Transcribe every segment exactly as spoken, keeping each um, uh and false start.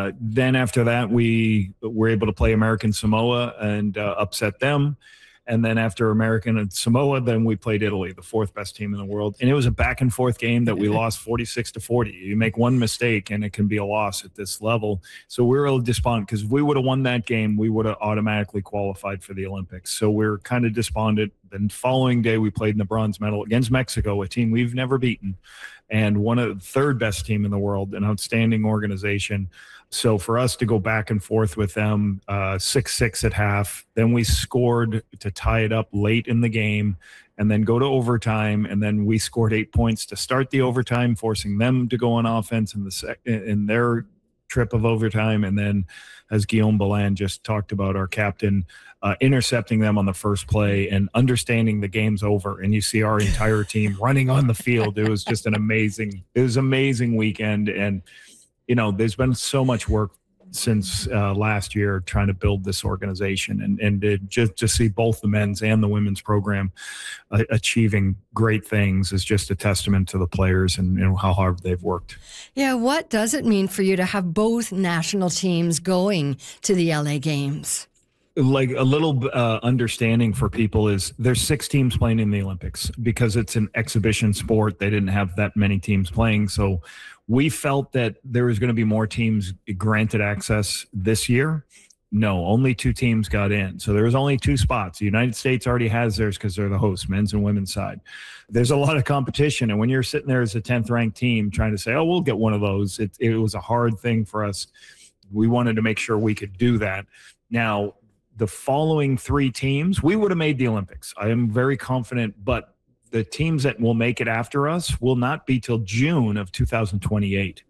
Uh, then after that, we were able to play American Samoa and uh, upset them. And then after American and Samoa, then we played Italy, the fourth best team in the world. And it was a back and forth game that we lost forty-six to forty. You make one mistake and it can be a loss at this level. So we were a little despondent because if we would have won that game, we would have automatically qualified for the Olympics. So we we're kind of despondent. Then following day, we played in the bronze medal against Mexico, a team we've never beaten, and one of the third best team in the world, an outstanding organization. So for us to go back and forth with them, uh, six six at half, then we scored to tie it up late in the game, and then go to overtime, and then we scored eight points to start the overtime, forcing them to go on offense in the sec- in their trip of overtime, and then, as Guillaume Balland just talked about, our captain, uh, intercepting them on the first play and understanding the game's over, and you see our entire team running on the field. It was just an amazing, it was an amazing weekend, and you know, there's been so much work since uh, last year trying to build this organization, and and to just to see both the men's and the women's program uh, achieving great things is just a testament to the players and, and how hard they've worked. Yeah, what does it mean for you to have both national teams going to the L A Games? Like a little uh, understanding for people is there's six teams playing in the Olympics because it's an exhibition sport. They didn't have that many teams playing. So we felt that there was going to be more teams granted access this year. No, only two teams got in. So there was only two spots. The United States already has theirs because they're the host, men's and women's side. There's a lot of competition. And when you're sitting there as a tenth ranked team trying to say, oh, we'll get one of those, it, it was a hard thing for us. We wanted to make sure we could do that. Now, the following three teams, we would have made the Olympics. I am very confident, but the teams that will make it after us will not be till June of two thousand twenty-eight.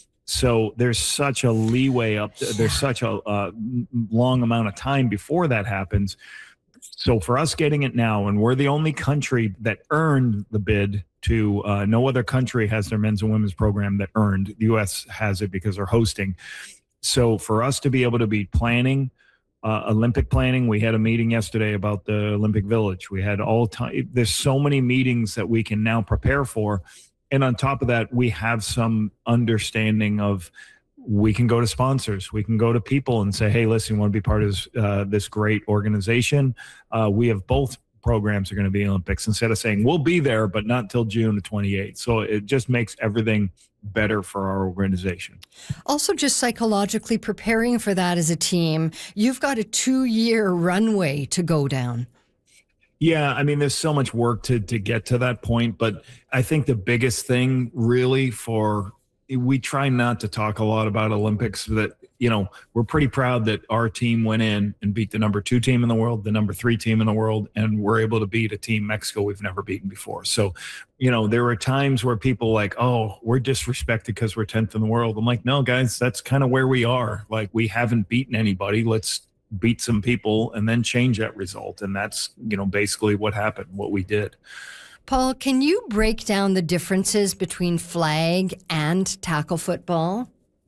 So there's such a leeway up. There's such a uh, long amount of time before that happens. So for us getting it now, and we're the only country that earned the bid to, uh, no other country has their men's and women's program that earned. The U S has it because they're hosting. So for us to be able to be planning, Uh, Olympic planning, we had a meeting yesterday about the Olympic Village. We had all time. There's so many meetings that we can now prepare for. And on top of that, we have some understanding of we can go to sponsors. We can go to people and say, hey, listen, you want to be part of this, uh, this great organization? Uh, we have both programs are going to be Olympics, instead of saying we'll be there, but not until June of twenty-eight. So it just makes everything better for our organization. Also, just psychologically preparing for that as a team, you've got a two-year runway to go down. Yeah, I mean, there's so much work to to get to that point, but I think the biggest thing really for, we try not to talk a lot about Olympics, that, you know, we're pretty proud that our team went in and beat the number two team in the world, the number three team in the world, and we're able to beat a team, Mexico, we've never beaten before. So, you know, there were times where people like, oh, we're disrespected because we're tenth in the world. I'm like, no, guys, that's kind of where we are. Like, we haven't beaten anybody. Let's beat some people and then change that result. And that's, you know, basically what happened, what we did. Paul, can you break down the differences between flag and tackle football?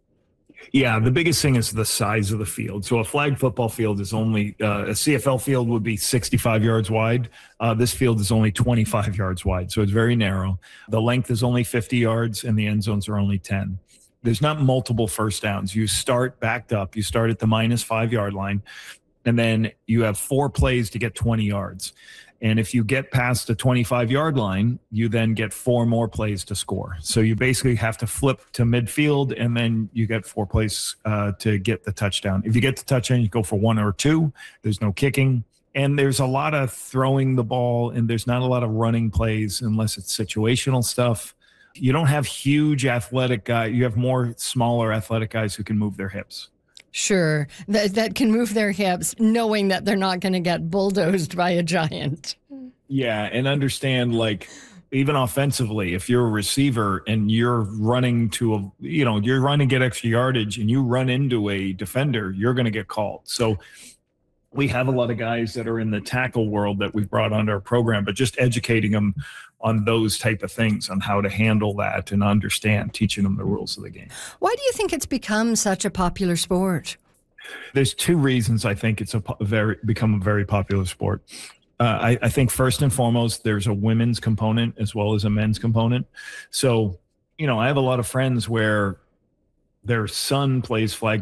Yeah, the biggest thing is the size of the field. So a flag football field is only, uh, a C F L field would be sixty-five yards wide. Uh, this field is only twenty-five yards wide, so it's very narrow. The length is only fifty yards, and the end zones are only ten. There's not multiple first downs. You start backed up. You start at the minus five-yard line, and then you have four plays to get twenty yards. And if you get past the twenty-five-yard line, you then get four more plays to score. So you basically have to flip to midfield, and then you get four plays uh, to get the touchdown. If you get the touchdown, you go for one or two. There's no kicking. And there's a lot of throwing the ball, and there's not a lot of running plays unless it's situational stuff. You don't have huge athletic guys. You have more smaller athletic guys who can move their hips. Sure, that that can move their hips, knowing that they're not going to get bulldozed by a giant. Yeah, and understand, like, even offensively, if you're a receiver and you're running to a, you know, you're running to get extra yardage and you run into a defender, you're going to get called. So we have a lot of guys that are in the tackle world that we've brought onto our program, but just educating them on those type of things, on how to handle that and understand, teaching them the rules of the game. Why do you think it's become such a popular sport? There's two reasons I think it's a po- very become a very popular sport. Uh, I, I think first and foremost, there's a women's component as well as a men's component. So, you know, I have a lot of friends where their son plays flag